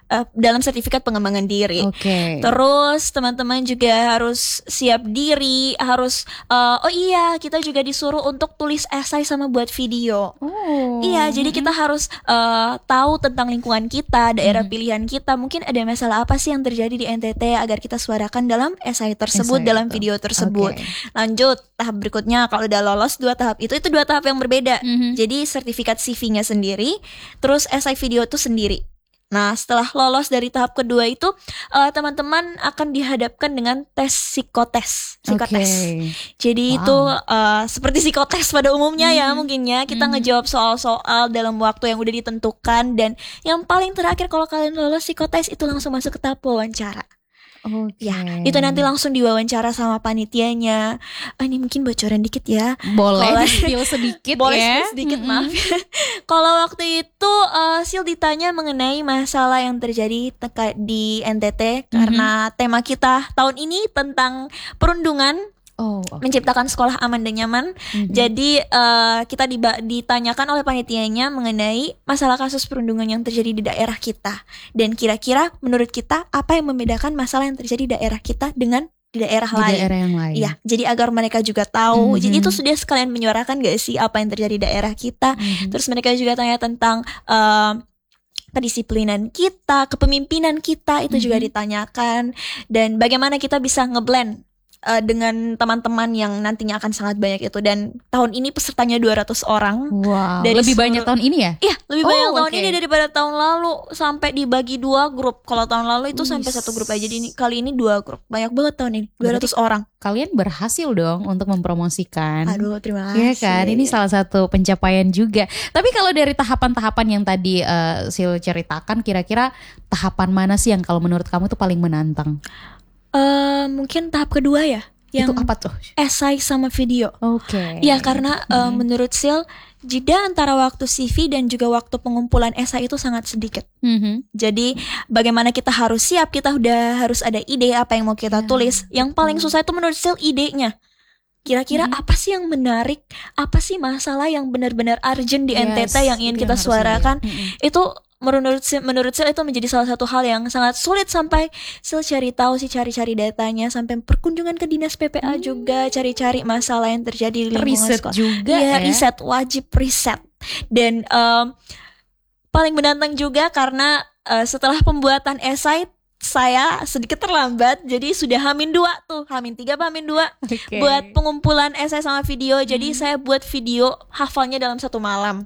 dalam sertifikat pengembangan diri. Terus teman-teman juga harus siap diri, harus kita juga disuruh untuk tulis esai sama buat video. Iya, jadi kita harus tahu tentang lingkungan kita, daerah pilihan kita, mungkin ada masalah apa sih yang terjadi di NTT agar kita suarakan dalam esai tersebut, dalam video tersebut. Lanjut tahap berikutnya, kalau udah lolos 2 tahap itu 2 tahap yang berbeda. Jadi sertifikat CV-nya sendiri, terus esai video itu sendiri. Nah, setelah lolos dari tahap kedua itu, teman-teman akan dihadapkan dengan tes psikotes. Jadi itu seperti psikotes pada umumnya ya, mungkinnya kita ngejawab soal-soal dalam waktu yang udah ditentukan, dan yang paling terakhir kalau kalian lolos psikotes itu langsung masuk ke tahap wawancara. Ya, itu nanti langsung diwawancara sama panitianya. Ini mungkin bocoran dikit ya. Boleh spill sedikit boleh sedikit, maaf. Kalau waktu itu Sil ditanya mengenai masalah yang terjadi di NTT karena tema kita tahun ini tentang perundungan. Menciptakan sekolah aman dan nyaman. Jadi kita ditanyakan oleh panitianya mengenai masalah kasus perundungan yang terjadi di daerah kita, dan kira-kira menurut kita apa yang membedakan masalah yang terjadi di daerah kita dengan di daerah yang lain. Iya, jadi agar mereka juga tahu. Jadi itu sudah sekalian menyuarakan gak sih apa yang terjadi di daerah kita. Terus mereka juga tanya tentang kedisiplinan kita, kepemimpinan kita, itu juga ditanyakan, dan bagaimana kita bisa ngeblend dengan teman-teman yang nantinya akan sangat banyak itu. Dan tahun ini pesertanya 200 orang. Dari lebih banyak tahun ini ya? Iya, lebih banyak tahun ini daripada tahun lalu. Sampai dibagi 2 grup. Kalau tahun lalu itu sampai 1 grup aja. Jadi kali ini 2 grup. Banyak banget tahun ini, 200 orang. Kalian berhasil dong untuk mempromosikan. Aduh, terima kasih. Iya kan, ini salah satu pencapaian juga. Tapi kalau dari tahapan-tahapan yang tadi Sil ceritakan, kira-kira tahapan mana sih yang kalau menurut kamu tuh paling menantang? Mungkin tahap kedua ya, yang itu apa tuh? Esai sama video. Ya, karena menurut Sil, jeda antara waktu CV dan juga waktu pengumpulan esai itu sangat sedikit. Jadi bagaimana kita harus siap, kita udah harus ada ide apa yang mau kita tulis. Yang paling susah itu menurut Sil idenya. Kira-kira apa sih yang menarik, apa sih masalah yang benar-benar urgent di NTT yang ingin kita suarakan. Itu menurut Sil itu menjadi salah satu hal yang sangat sulit, sampai Sil cari cari datanya, sampai perkunjungan ke dinas PPA juga, cari masalah yang terjadi di lingkungan sekolah juga ya. Riset, wajib riset. Dan paling menantang juga karena setelah pembuatan esai saya sedikit terlambat, jadi sudah H-2 tuh, H-3 H-2 buat pengumpulan esai sama video. Jadi saya buat video hafalnya dalam 1 malam.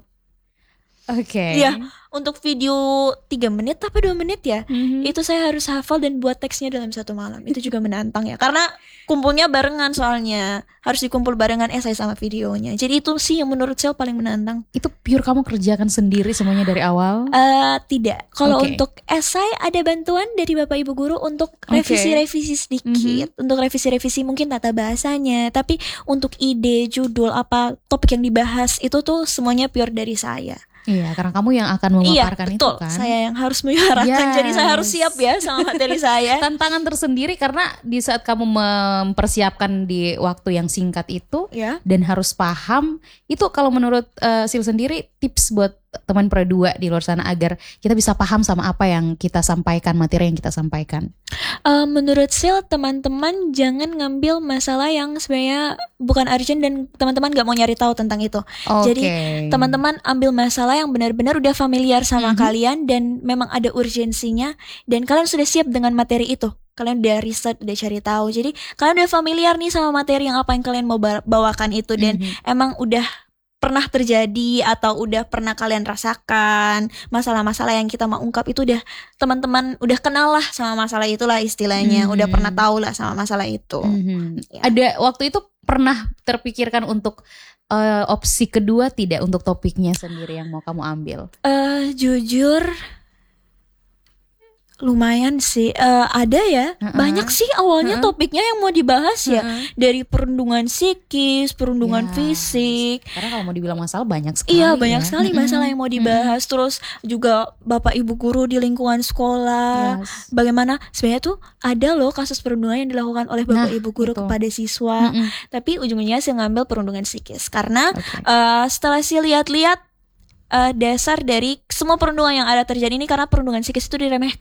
Ya, untuk video 3 menit apa 2 menit ya, itu saya harus hafal dan buat teksnya dalam 1 malam. Itu juga menantang ya, karena kumpulnya barengan, soalnya harus dikumpul barengan esai sama videonya. Jadi itu sih yang menurut saya paling menantang. Itu pure kamu kerjakan sendiri semuanya dari awal? Tidak. Kalau untuk esai ada bantuan dari Bapak Ibu Guru untuk revisi-revisi sedikit. Untuk revisi-revisi mungkin tata bahasanya. Tapi untuk ide, judul, apa topik yang dibahas, itu tuh semuanya pure dari saya. Iya, karena kamu yang akan memaparkan itu kan. Saya yang harus menyuarakan. Jadi saya harus siap ya sama materi saya. Tantangan tersendiri karena di saat kamu mempersiapkan di waktu yang singkat itu dan harus paham, itu kalau menurut Sil sendiri tips buat teman Pro 2 di luar sana agar kita bisa paham sama apa yang kita sampaikan, materi yang kita sampaikan. Menurut Sil, teman-teman jangan ngambil masalah yang sebenarnya bukan urgent dan teman-teman gak mau nyari tahu tentang itu. Jadi teman-teman ambil masalah yang benar-benar udah familiar sama kalian dan memang ada urgensinya, dan kalian sudah siap dengan materi itu. Kalian udah riset, udah cari tahu. Jadi kalian udah familiar nih sama materi yang apa yang kalian mau bawakan itu, dan emang udah pernah terjadi atau udah pernah kalian rasakan masalah-masalah yang kita mau ungkap, itu udah teman-teman udah kenal lah sama masalah itulah istilahnya, udah pernah tahu lah sama masalah itu. Ada waktu itu pernah terpikirkan untuk opsi kedua tidak, untuk topiknya sendiri yang mau kamu ambil? Jujur lumayan sih, ada ya, banyak sih awalnya topiknya yang mau dibahas ya, dari perundungan psikis, perundungan fisik. Karena kalau mau dibilang masalah banyak sekali. Iya, banyak sekali masalah yang mau dibahas. Terus juga Bapak Ibu Guru di lingkungan sekolah, bagaimana sebenarnya tuh ada loh kasus perundungan yang dilakukan oleh Bapak Ibu Guru kepada siswa, tapi ujung-ujungnya saya ngambil perundungan psikis karena setelah saya lihat-lihat dasar dari semua perundungan yang ada terjadi ini, karena perundungan psikis itu diremehkan.